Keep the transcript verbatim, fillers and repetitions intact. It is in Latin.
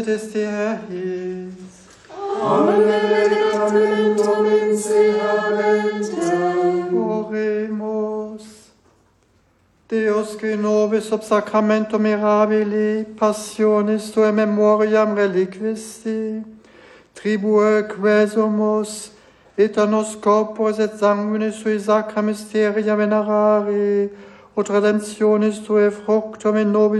ist eis. Amen. In sea mente. Oremus. Deus qui nobis ob sacramento mirabili, passionis tuae memoriam reliquisti, tribue quesumus, et a nos corporis et sanguinis sui sacra mysteria venerari, ut redemptionis tuae fructum in nobis